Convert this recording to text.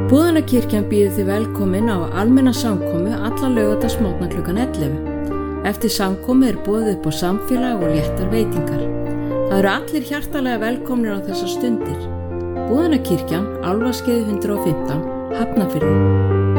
Búðanakirkjan býður þið velkomin á almenna samkomu alla laugardagsmorgna klukkan 11. Eftir samkomu boðið upp á samfélag og léttar veitingar. Það eru allir hjartalega velkomnir á þessar stundir. Búðanakirkjan, Álfaskeiði 115, Hafnarfirði.